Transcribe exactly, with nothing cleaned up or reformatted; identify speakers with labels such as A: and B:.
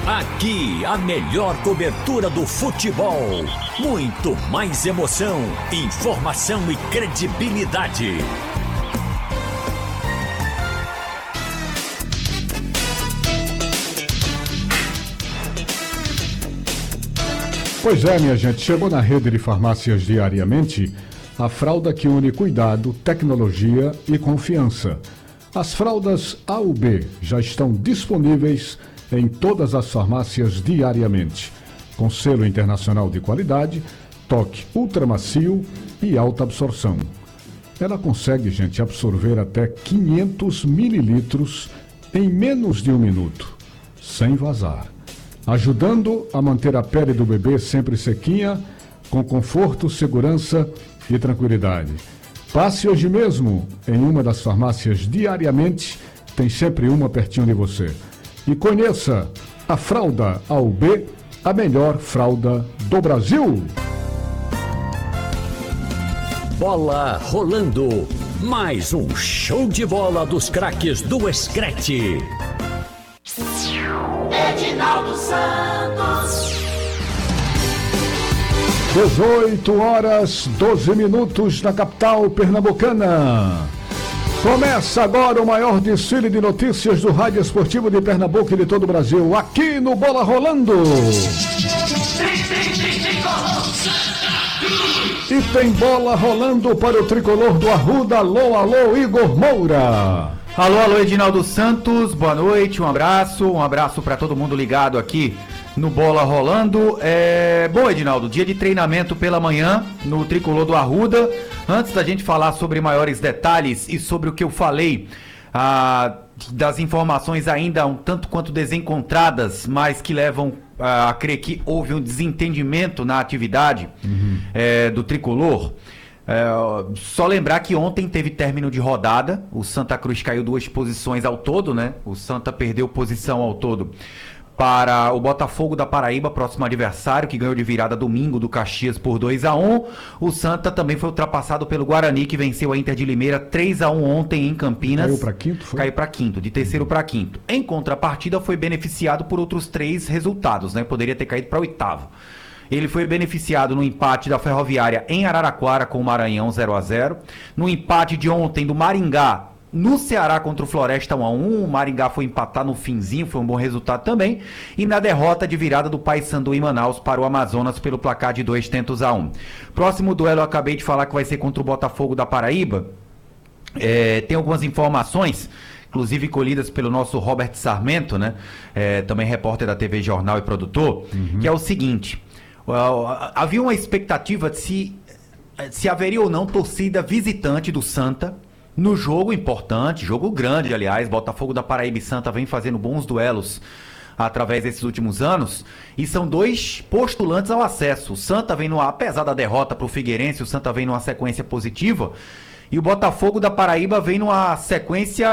A: Aqui, a melhor cobertura do futebol. Muito mais emoção, informação e credibilidade.
B: Pois é, minha gente, chegou na rede de farmácias Diariamente a fralda que une cuidado, tecnologia e confiança. As fraldas A U B já estão disponíveis em todas as farmácias Diariamente, com selo internacional de qualidade, toque ultramacio e alta absorção. Ela consegue, gente, absorver até quinhentos mililitros em menos de um minuto, sem vazar, ajudando a manter a pele do bebê sempre sequinha, com conforto, segurança e tranquilidade. Passe hoje mesmo em uma das farmácias Diariamente, tem sempre uma pertinho de você. E conheça a fralda A U B, a melhor fralda do Brasil.
A: Bola rolando. Mais um show de bola dos craques do Screte.
C: Edinaldo Santos.
B: dezoito horas, doze minutos na capital pernambucana. Começa agora o maior desfile de notícias do Rádio Esportivo de Pernambuco e de todo o Brasil, aqui no Bola Rolando. E tem bola rolando para o tricolor do Arruda. Alô, alô, Igor Moura.
D: Alô, alô, Edinaldo Santos, boa noite, um abraço, um abraço para todo mundo ligado aqui no Bola Rolando. É... Bom, Edinaldo, dia de treinamento pela manhã no tricolor do Arruda. Antes da gente falar sobre maiores detalhes e sobre o que eu falei, ah, das informações ainda um tanto quanto desencontradas, mas que levam ah, a crer que houve um desentendimento na atividade uhum. é, do tricolor. É, só lembrar que ontem teve término de rodada, o Santa Cruz caiu duas posições ao todo, né? O Santa perdeu posição ao todo para o Botafogo da Paraíba, próximo adversário, que ganhou de virada domingo do Caxias por dois a um. O Santa também foi ultrapassado pelo Guarani, que venceu a Inter de Limeira três a um ontem em Campinas.
B: Caiu para quinto? Foi?
D: Caiu para quinto, de terceiro para quinto. Em contrapartida, foi beneficiado por outros três resultados, né? Poderia ter caído para oitavo. Ele foi beneficiado no empate da Ferroviária em Araraquara com o Maranhão zero a zero. No empate de ontem do Maringá no Ceará contra o Floresta um a um, o Maringá foi empatar no finzinho, foi um bom resultado também. E na derrota de virada do Paysandu em Manaus para o Amazonas pelo placar de dois tentos a um. Próximo duelo eu acabei de falar que vai ser contra o Botafogo da Paraíba. É, tem algumas informações, inclusive colhidas pelo nosso Robert Sarmento, né? É, também repórter da T V Jornal e produtor, uhum. que é o seguinte: uh, havia uma expectativa de se, se haveria ou não torcida visitante do Santa no jogo importante, jogo grande, aliás. Botafogo da Paraíba e Santa vem fazendo bons duelos através desses últimos anos, e são dois postulantes ao acesso. O Santa vem numa, apesar da derrota para o Figueirense, o Santa vem numa sequência positiva, e o Botafogo da Paraíba vem numa sequência